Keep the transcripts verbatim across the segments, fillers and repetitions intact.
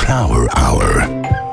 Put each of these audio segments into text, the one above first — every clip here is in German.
Flower Hour.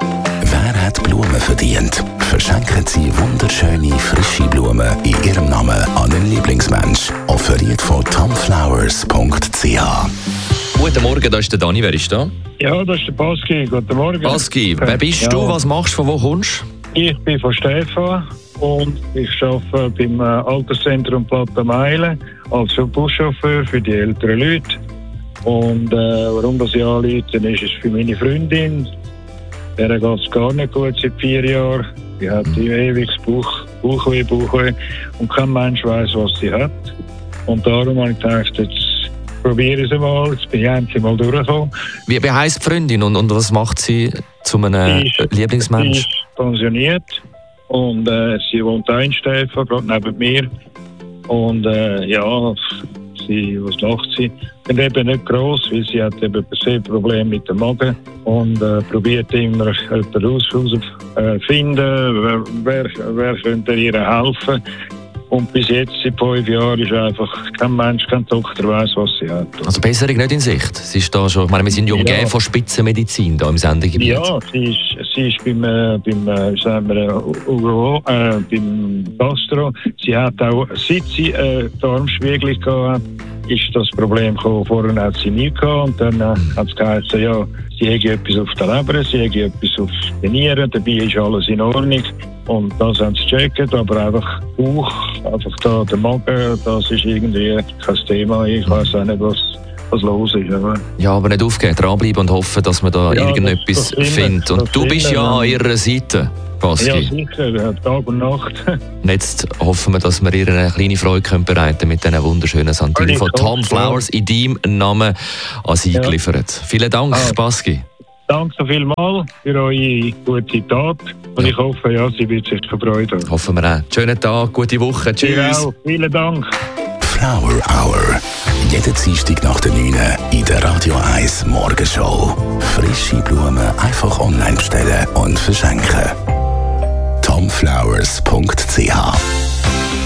Wer hat Blumen verdient? Verschenken Sie wunderschöne, frische Blumen in Ihrem Namen an einen Lieblingsmensch. Offeriert von tom flowers punkt c h. Guten Morgen, da ist der Dani. Wer ist da? Ja, das ist der Baski. Guten Morgen. Baski, wer bist ja. du? Was machst du? Von wo kommst du? Ich bin von Stefan und ich arbeite beim Alterszentrum Platte Meilen als Buschauffeur für die älteren Leute. Und äh, warum das ich anrufe, ist es für meine Freundin. Der geht es gar nicht gut seit vier Jahren. Sie hat mhm. ewig Bauch, Bauchweh, Bauchweh und kein Mensch weiß, was sie hat. Und darum habe ich gedacht, jetzt probiere ich es mal, jetzt bin ich endlich mal durchgekommen. Wie, wie heisst die Freundin und, und was macht sie zu einem sie ist, Lieblingsmensch? Sie ist pensioniert und äh, sie wohnt auch in Stefan, gerade neben mir. Und äh, ja, sie, was macht sie? Sie ist eben nicht gross, weil sie hat eben per se Probleme mit dem Magen und äh, probiert immer jemanden herauszufinden, wer, wer, wer könnte ihr helfen. Und bis jetzt, seit fünf Jahren, ist einfach kein Mensch, kein Doktor weiß, was sie hat. Also Besserung nicht in Sicht? Sie ist da schon, ich meine, wir sind ja umgeben ja. von Spitzenmedizin da im Sendegebiet. Ja, sie ist, sie ist beim, äh, beim, äh, sagen wir, Uro, äh, beim Gastro. Sie hat auch, seit sie äh, Darmspiegelung gehabt, ist das Problem gekommen. Vorher hat sie nie gehabt und dann äh, hat es geheißen, ja, sie hätte etwas auf der Leber, sie hätte etwas auf den Nieren, dabei ist alles in Ordnung. Und das haben sie gecheckt, aber einfach Bauch, einfach da der Magen, das ist irgendwie kein Thema. Ich weiß auch nicht, was, was los ist. Aber ja, aber nicht aufgeben, dranbleiben und hoffen, dass man da ja, irgendetwas das, das findet. Und du bist immer, ja an ihrer Seite, Baski. Ja, sicher, Tag und Nacht. Und jetzt hoffen wir, dass wir ihr eine kleine Freude können bereiten mit diesen wunderschönen Sandinen von Tom Flowers in deinem Namen an sie ja. geliefert. Vielen Dank, ah. Baski. Danke so vielmals für eure gute Tat. Und ja. ich hoffe, ja, sie wird sich gefreut haben. Hoffen wir auch. Schönen Tag, gute Woche. Tschüss. Genau, vielen Dank. Flower Hour. Jeden Dienstag nach der neun in der Radio eins Morgenshow. Frische Blumen einfach online bestellen und verschenken. tom flowers punkt c h